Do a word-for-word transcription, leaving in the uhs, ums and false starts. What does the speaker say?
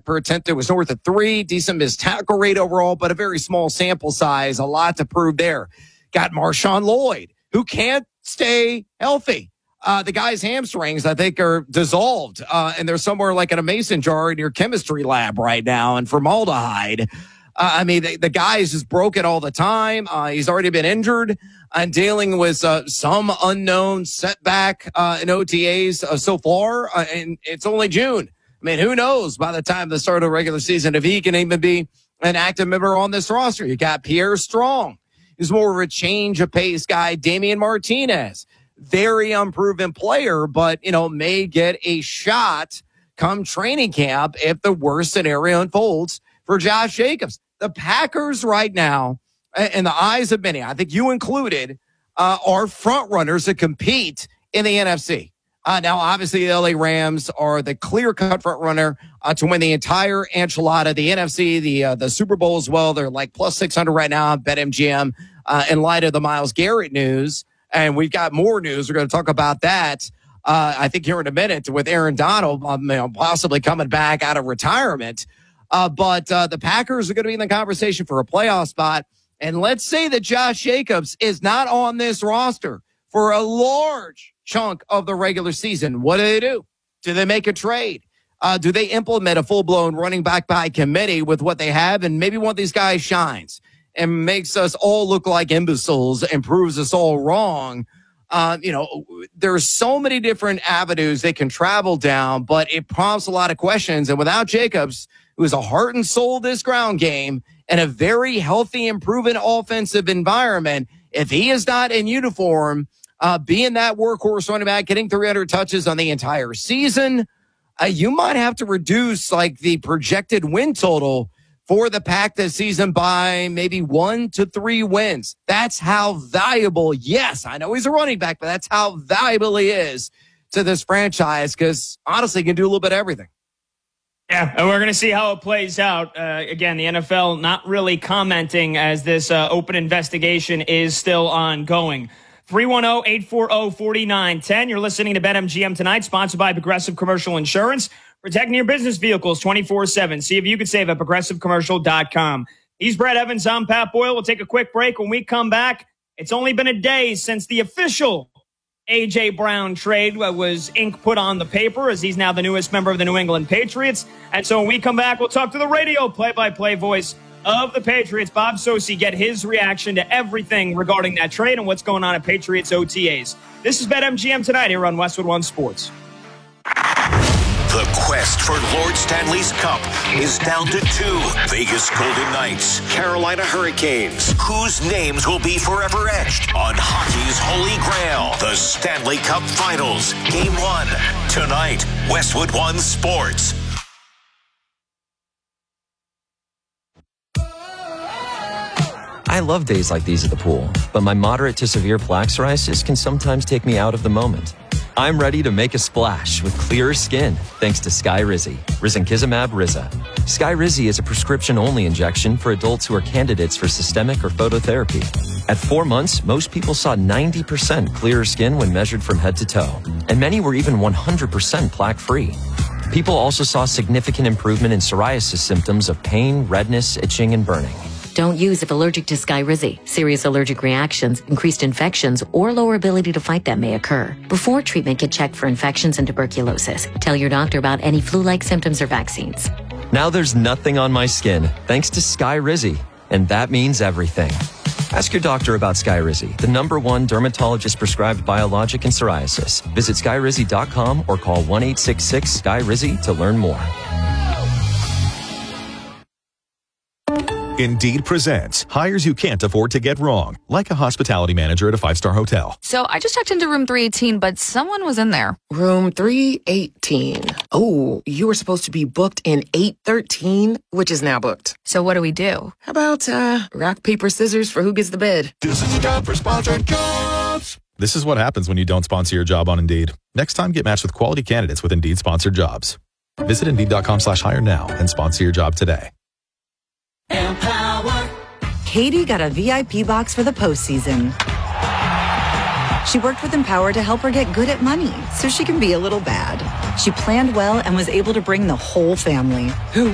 per attempt. It was north of three. Decent missed tackle rate overall, but a very small sample size. A lot to prove there. Got Marshawn Lloyd, who can't stay healthy. Uh, the guy's hamstrings, I think, are dissolved, uh, and they're somewhere like in a mason jar in your chemistry lab right now, and formaldehyde. Uh, I mean, the, the guy is just broken all the time. Uh, he's already been injured and dealing with uh, some unknown setback uh, in O T As uh, so far, uh, and it's only June. I mean, who knows by the time the start of the regular season if he can even be an active member on this roster. You got Pierre Strong. He's more of a change of pace guy. Damian Martinez, very unproven player, but, you know, may get a shot come training camp if the worst scenario unfolds for Josh Jacobs. The Packers right now, in the eyes of many, I think you included, uh, are front runners to compete in the N F C. Uh, now, obviously, the L A Rams are the clear-cut front runner uh, to win the entire enchilada, the N F C, the uh, the Super Bowl as well. They're like plus six hundred right now, BetMGM, uh, in light of the Myles Garrett news. And we've got more news. We're going to talk about that, uh, I think, here in a minute with Aaron Donald um, you know, possibly coming back out of retirement. Uh, but uh, the Packers are going to be in the conversation for a playoff spot. And let's say that Josh Jacobs is not on this roster for a large chunk of the regular season. What do they do? Do they make a trade? Uh, do they implement a full-blown running back by committee with what they have and maybe one of these guys shines and makes us all look like imbeciles and proves us all wrong? Uh, you know, there's so many different avenues they can travel down, but it prompts a lot of questions. And without Jacobs, who is a heart and soul of this ground game and a very healthy and proven offensive environment, if he is not in uniform, Uh, being that workhorse running back, getting three hundred touches on the entire season, uh, you might have to reduce like the projected win total for the Pack this season by maybe one to three wins. That's how valuable. Yes, I know he's a running back, but that's how valuable he is to this franchise because honestly, he can do a little bit of everything. Yeah, and we're going to see how it plays out. Uh, again, the N F L not really commenting as this uh, open investigation is still ongoing. three one zero, eight four zero, four nine one zero. You're listening to BetMGM Tonight, sponsored by Progressive Commercial Insurance. Protecting your business vehicles twenty-four seven. See if you can save at progressive commercial dot com. He's Brett Evans. I'm Pat Boyle. We'll take a quick break. When we come back, it's only been a day since the official A J. Brown trade was ink put on the paper, as he's now the newest member of the New England Patriots. And so when we come back, we'll talk to the radio play-by-play voice of the Patriots, Bob Socci, get his reaction to everything regarding that trade and what's going on at Patriots O T As. This is BetMGM Tonight here on Westwood One Sports. The quest for Lord Stanley's Cup is down to two. Vegas Golden Knights, Carolina Hurricanes. Whose names will be forever etched on hockey's holy grail? The Stanley Cup Finals, Game one. Tonight, Westwood One Sports. I love days like these at the pool, but my moderate to severe plaque psoriasis can sometimes take me out of the moment. I'm ready to make a splash with clearer skin thanks to Skyrizi, risankizumab Riza. Skyrizi is a prescription-only injection for adults who are candidates for systemic or phototherapy. At four months, most people saw ninety percent clearer skin when measured from head to toe, and many were even one hundred percent plaque-free. People also saw significant improvement in psoriasis symptoms of pain, redness, itching, and burning. Don't use if allergic to Skyrizi. Serious allergic reactions, increased infections, or lower ability to fight them may occur. Before treatment, get checked for infections and tuberculosis. Tell your doctor about any flu-like symptoms or vaccines. Now there's nothing on my skin, thanks to Skyrizi, and that means everything. Ask your doctor about Skyrizi, the number one dermatologist-prescribed biologic in psoriasis. Visit skyrizi dot com or call one eight six six, S K Y R I Z I to learn more. Indeed presents hires you can't afford to get wrong, like a hospitality manager at a five-star hotel. So I just checked into room three eighteen, but someone was in there. Room three eighteen. Oh, you were supposed to be booked in eight thirteen, which is now booked. So what do we do? How about uh, rock, paper, scissors for who gets the bid? This is time for sponsored jobs. This is what happens when you don't sponsor your job on Indeed. Next time, get matched with quality candidates with Indeed sponsored jobs. Visit Indeed.com slash hire now and sponsor your job today. Empower. Katie got a V I P box for the postseason. She worked with Empower to help her get good at money so she can be a little bad. She planned well and was able to bring the whole family.